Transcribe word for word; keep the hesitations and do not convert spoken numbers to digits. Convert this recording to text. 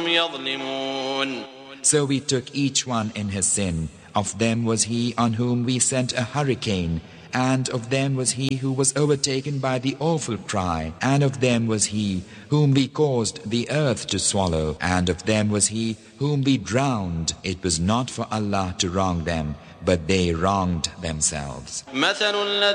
يظلمون. So we took each one in his sin. Of them was he on whom we sent a hurricane, and of them was he who was overtaken by the awful cry, and of them was he whom we caused the earth to swallow, and of them was he whom we drowned. It was not for Allah to wrong them, but they wronged themselves.